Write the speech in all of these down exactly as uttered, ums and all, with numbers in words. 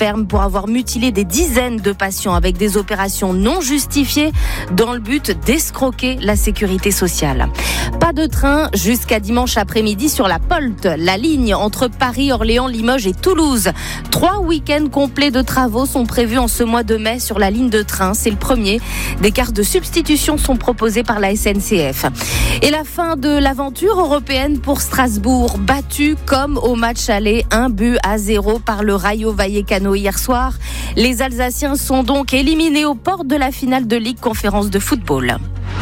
ferme pour avoir mutilé des dizaines de patients avec des opérations non justifiées dans le but d'escroquer la sécurité sociale. Pas de train jusqu'à dimanche après-midi sur la Polte, la ligne entre Paris, Orléans, Limoges et Toulouse. Trois week-ends complets de travaux sont prévus en ce mois de mai sur la ligne de train. C'est le premier. Des cartes de substitution sont proposées par la S N C F. Et la fin de l'aventure européenne pour Strasbourg, battu comme au match aller, un but à zéro par le Rayo Vallecano hier soir. Les Alsaciens sont donc éliminés aux portes de la finale de Ligue Conférence de football.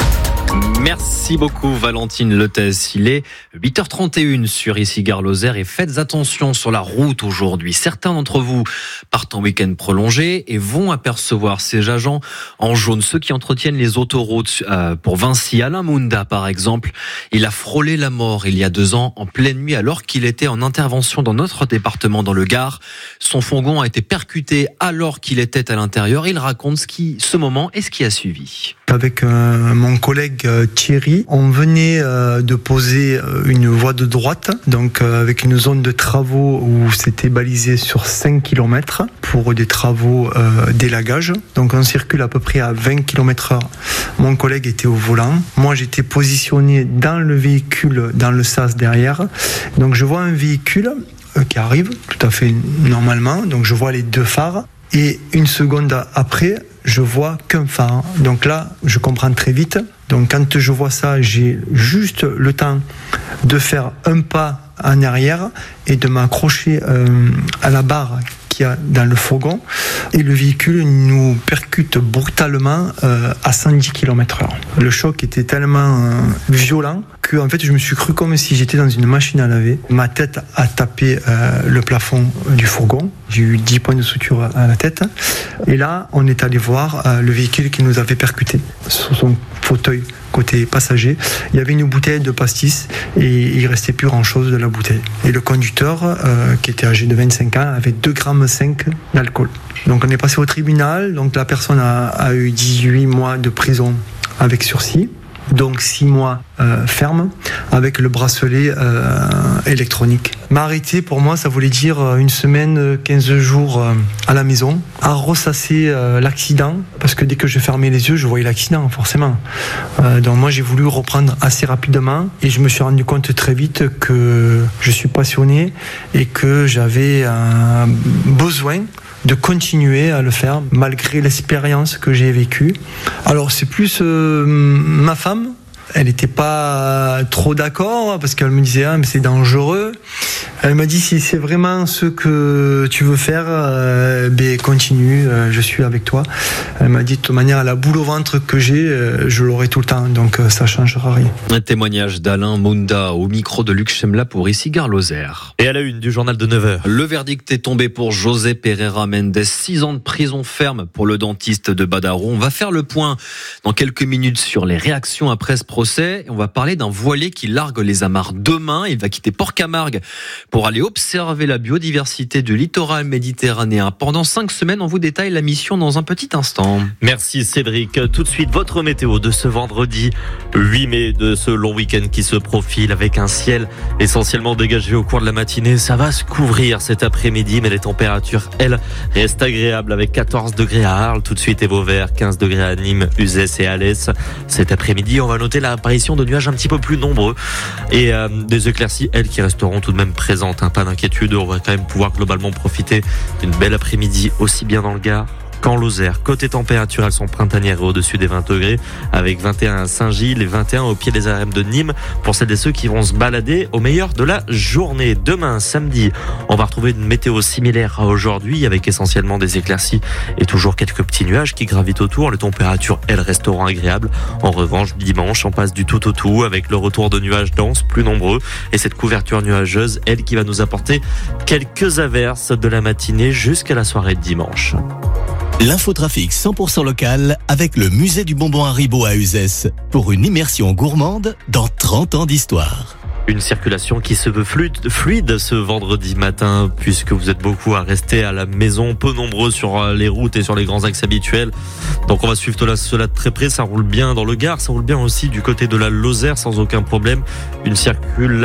Merci beaucoup Valentine Lethès. Il est huit heures trente et une sur Ici Gare Lozère et faites attention sur la route aujourd'hui. Certains d'entre vous partent en week-end prolongé et vont apercevoir ces agents en jaune, ceux qui entretiennent les autoroutes. Euh, pour Vinci, Alain Mounda par exemple, il a frôlé la mort il y a deux ans en pleine nuit alors qu'il était en intervention dans notre département dans le Gard. Son fourgon a été percuté alors qu'il était à l'intérieur. Il raconte ce, qui, ce moment et ce qui a suivi. Avec euh, mon collègue euh, Thierry, on venait euh, de poser euh, une voie de droite, donc euh, avec une zone de travaux où c'était balisé sur cinq kilomètres pour des travaux euh, d'élagage. Donc on circule à peu près à vingt kilomètres heure. Mon collègue était au volant. Moi j'étais positionné dans le véhicule, dans le sas derrière. Donc je vois un véhicule euh, qui arrive tout à fait normalement. Donc je vois les deux phares. Et une seconde après, je vois qu'un phare. Donc là, je comprends très vite. Donc quand je vois ça, j'ai juste le temps de faire un pas en arrière et de m'accrocher euh, à la barre qu'il y a dans le fourgon. Et le véhicule nous percute brutalement euh, à cent dix kilomètres heure. Le choc était tellement euh, violent que en fait, je me suis cru comme si j'étais dans une machine à laver. Ma tête a tapé euh, le plafond du fourgon. J'ai eu dix points de suture à la tête. Et là, on est allé voir euh, le véhicule qui nous avait percuté sur son fauteuil côté passager. Il y avait une bouteille de pastis et il restait plus grand chose de la bouteille. Et le conducteur, euh, qui était âgé de vingt-cinq ans, avait deux virgule cinq grammes d'alcool. Donc on est passé au tribunal. Donc la personne a, a eu dix-huit mois de prison avec sursis. Donc six mois euh, ferme avec le bracelet euh, électronique. M'arrêter pour moi ça voulait dire une semaine, quinze jours euh, à la maison, à ressasser euh, l'accident, parce que dès que je fermais les yeux je voyais l'accident forcément. Euh, donc moi j'ai voulu reprendre assez rapidement et je me suis rendu compte très vite que je suis passionné et que j'avais un besoin de continuer à le faire malgré l'expérience que j'ai vécue. Alors c'est plus euh, ma femme, elle n'était pas trop d'accord parce qu'elle me disait ah mais c'est dangereux. Elle m'a dit si c'est vraiment ce que tu veux faire, euh, ben continue, euh, je suis avec toi. Elle m'a dit de toute manière la boule au ventre que j'ai, euh, je l'aurai tout le temps, donc euh, ça changera rien. Un témoignage d'Alain Mounda au micro de Luc Chemla pour Ici Gare Lozère. Et à la une du journal de neuf heures. Le verdict est tombé pour José Pereira Mendes, six ans de prison ferme pour le dentiste de Badarou. On va faire le point dans quelques minutes sur les réactions après ce procès. On va parler d'un voilier qui largue les amarres demain. Il va quitter Port-Camargue pour aller observer la biodiversité du littoral méditerranéen. Pendant cinq semaines, on vous détaille la mission dans un petit instant. Merci Cédric. Tout de suite, votre météo de ce vendredi huit mai, de ce long week-end qui se profile avec un ciel essentiellement dégagé au cours de la matinée. Ça va se couvrir cet après-midi, mais les températures, elles, restent agréables avec quatorze degrés à Arles, tout de suite et Vauvert, quinze degrés à Nîmes, Uzès et Alès. Cet après-midi, on va noter l'apparition de nuages un petit peu plus nombreux et euh, des éclaircies, elles, qui resteront tout de même présentes. Hein, pas d'inquiétude, on va quand même pouvoir globalement profiter d'une belle après-midi aussi bien dans le Gard qu'en Lozère. Côté température, elles sont printanières et au-dessus des vingt degrés, avec vingt et un à Saint-Gilles et vingt et un au pied des arènes de Nîmes pour celles et ceux qui vont se balader au meilleur de la journée. Demain, samedi, on va retrouver une météo similaire à aujourd'hui avec essentiellement des éclaircies et toujours quelques petits nuages qui gravitent autour. Les températures, elles, resteront agréables. En revanche, dimanche, on passe du tout au tout avec le retour de nuages denses plus nombreux et cette couverture nuageuse, elle, qui va nous apporter quelques averses de la matinée jusqu'à la soirée de dimanche. L'infotrafic cent pour cent local avec le musée du bonbon Haribo à Uzès pour une immersion gourmande dans trente ans d'histoire. Une circulation qui se veut fluide, fluide ce vendredi matin puisque vous êtes beaucoup à rester à la maison, peu nombreux sur les routes et sur les grands axes habituels. Donc on va suivre cela de très près. Ça roule bien dans le Gard, ça roule bien aussi du côté de la Lozère sans aucun problème. Une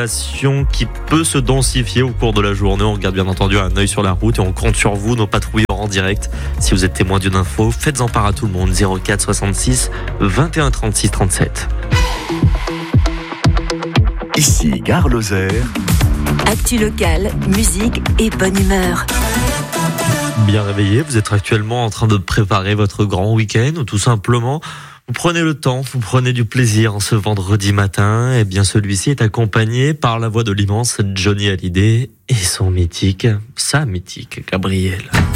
circulation qui peut se densifier au cours de la journée. On garde bien entendu un œil sur la route et on compte sur vous, nos patrouilleurs encore en direct. Si vous êtes témoin d'une info, faites-en part à tout le monde. zéro quatre soixante-six vingt et un trente-six trente-sept. Ici Gare Lozère. Actu locale, musique et bonne humeur. Bien réveillé, vous êtes actuellement en train de préparer votre grand week-end ou tout simplement vous prenez le temps, vous prenez du plaisir en ce vendredi matin. Et bien celui-ci est accompagné par la voix de l'immense Johnny Hallyday et son mythique, sa mythique Gabrielle.